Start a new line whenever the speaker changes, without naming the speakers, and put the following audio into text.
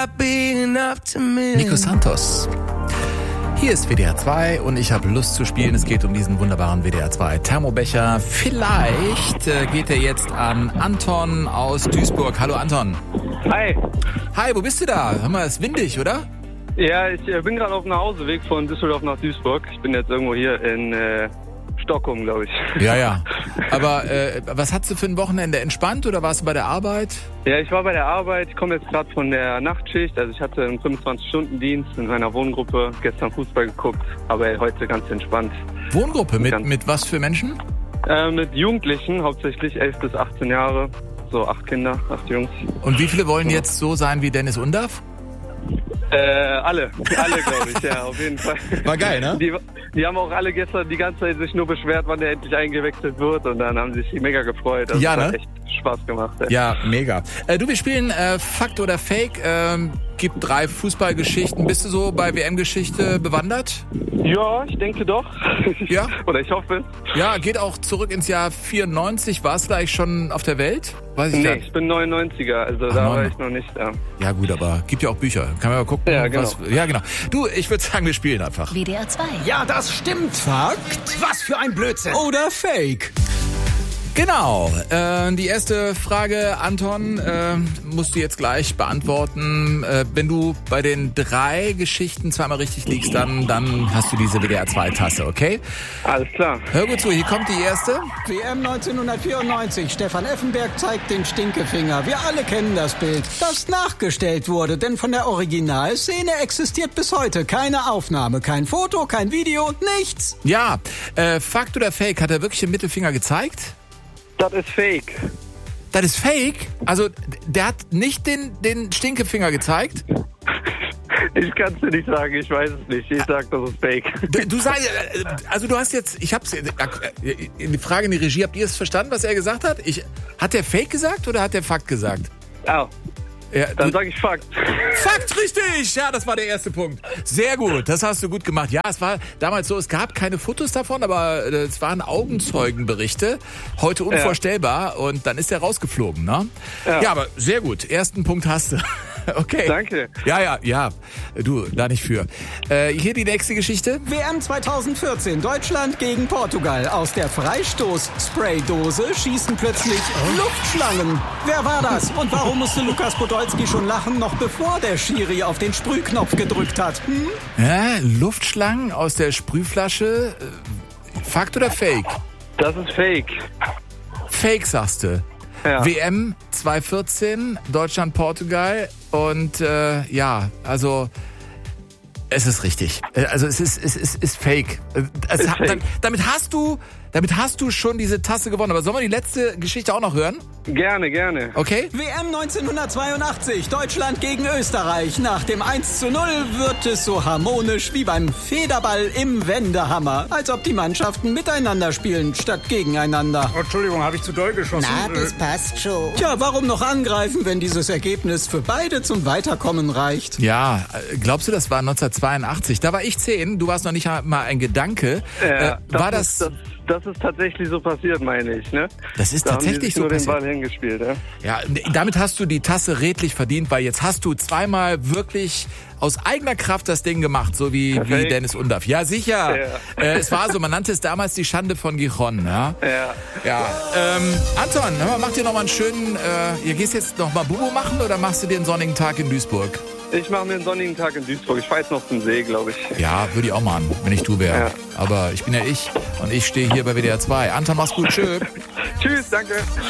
that be enough to me?
Nico Santos. Hier ist WDR 2 und ich habe Lust zu spielen. Es geht um diesen wunderbaren WDR 2 Thermobecher. Vielleicht geht er jetzt an Anton aus Duisburg. Hallo Anton.
Hi.
Hi, wo bist du da? Hör mal, ist windig, oder?
Ja, ich bin gerade auf dem Nachhauseweg von Düsseldorf nach Duisburg. Ich bin jetzt irgendwo hier in Stockholm, glaube ich.
Ja. Aber was hattest du für ein Wochenende? Entspannt oder warst du bei der Arbeit?
Ja, ich war bei der Arbeit. Ich komme jetzt gerade von der Nachtschicht. Also ich hatte einen 25-Stunden-Dienst in meiner Wohngruppe. Gestern Fußball geguckt, aber heute ganz entspannt.
Wohngruppe? Mit was für Menschen?
Mit Jugendlichen, hauptsächlich 11 bis 18 Jahre. So 8 Kinder, 8 Jungs.
Und wie viele wollen jetzt so sein wie Dennis Undaff?
Alle glaube ich, ja, auf jeden Fall.
War geil, ne?
Die haben auch alle gestern die ganze Zeit sich nur beschwert, wann der endlich eingewechselt wird, und dann haben sie sich mega gefreut. Also
ja, ne?
Hat echt Spaß gemacht.
Ja, mega. Du, wir spielen Fakt oder Fake. Gibt 3 Fußballgeschichten. Bist du so bei WM-Geschichte bewandert?
Ja, ich denke doch.
Ja?
Oder ich hoffe.
Ja, geht auch zurück ins Jahr 94. Warst du da eigentlich schon auf der Welt? Weiß ich
Nee,
nicht.
ich bin 99er, also da war ich noch nicht da.
Ja gut, aber gibt ja auch Bücher. Kann man mal gucken.
Ja, genau.
Ja, genau. Du, ich würde sagen, wir spielen einfach.
WDR 2.
Ja, das stimmt. Fakt? Was für ein Blödsinn.
Oder Fake. Genau. Die erste Frage, Anton, musst du jetzt gleich beantworten. Wenn du bei den 3 Geschichten zweimal richtig liegst, dann hast du diese WDR 2 Tasse, okay?
Alles klar.
Hör gut zu, hier kommt die erste.
WM 1994. Stefan Effenberg zeigt den Stinkefinger. Wir alle kennen das Bild, das nachgestellt wurde, denn von der Originalszene existiert bis heute keine Aufnahme, kein Foto, kein Video, nichts.
Ja, Fakt oder Fake, hat er wirklich den Mittelfinger gezeigt?
Das ist Fake.
Das ist Fake? Also, der hat nicht den Stinkefinger gezeigt?
Ich kann es dir nicht sagen, ich weiß es nicht. Ich sag, das ist Fake.
Du sagst, also du hast jetzt, ich hab's, die Frage in die Regie, habt ihr es verstanden, was er gesagt hat? Hat der Fake gesagt oder hat der Fakt gesagt?
Oh.
Ja,
Dann sage ich Fakt.
Fakt, richtig! Ja, das war der erste Punkt. Sehr gut, das hast du gut gemacht. Ja, es war damals so, es gab keine Fotos davon, aber es waren Augenzeugenberichte. Heute unvorstellbar, und dann ist er rausgeflogen, ne? Ja, aber sehr gut. Ersten Punkt hast du. Okay.
Danke.
Ja. Du, da nicht für. Hier die nächste Geschichte.
WM 2014. Deutschland gegen Portugal. Aus der Freistoß-Spraydose schießen plötzlich Luftschlangen. Wer war das? Und warum musste Lukas Podolski schon lachen, noch bevor der Schiri auf den Sprühknopf gedrückt hat?
Ja, Luftschlangen aus der Sprühflasche. Fakt oder Fake?
Das ist Fake.
Fake, sagst du.
Ja.
WM 2014, Deutschland, Portugal, und also es ist richtig. Also es ist Fake.
Fake.
Damit hast du schon diese Tasse gewonnen. Aber sollen wir die letzte Geschichte auch noch hören?
Gerne.
Okay?
WM 1982, Deutschland gegen Österreich. Nach dem 1:0 wird es so harmonisch wie beim Federball im Wendehammer. Als ob die Mannschaften miteinander spielen, statt gegeneinander.
Oh, Entschuldigung, habe ich zu doll geschossen?
Na, das passt schon.
Tja, warum noch angreifen, wenn dieses Ergebnis für beide zum Weiterkommen reicht?
Ja, glaubst du, das war 1982? Da war ich 10, du warst noch nicht mal ein Gedanke. War das...
Das ist tatsächlich so passiert, meine ich, ne?
Das ist
da
tatsächlich
haben die sich
so
nur
passiert.
den Ball hingespielt, ja?
Ja, damit hast du die Tasse redlich verdient, weil jetzt hast du zweimal wirklich aus eigener Kraft das Ding gemacht, so wie Dennis Undaff. Ja, sicher.
Ja.
Es war so, man nannte es damals die Schande von Gijon. Ja.
Ja.
Anton, hör mal, mach dir noch mal einen schönen, ihr gehst jetzt noch mal Bubu machen oder machst du dir einen sonnigen Tag in Duisburg?
Ich mache mir einen sonnigen Tag in Duisburg. Ich fahre jetzt noch zum See, glaube ich.
Ja, würde ich auch machen, wenn ich du wäre.
Ja.
Aber ich bin ja ich und ich stehe hier bei WDR 2. Anton, mach's gut, tschö.
Tschüss, danke.